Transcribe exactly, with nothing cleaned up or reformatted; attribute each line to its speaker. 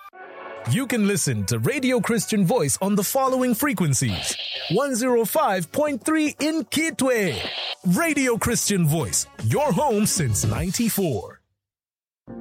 Speaker 1: You can listen to Radio Christian Voice on the following frequencies. one oh five point three in Kitwe. Radio Christian Voice, your home since ninety-four.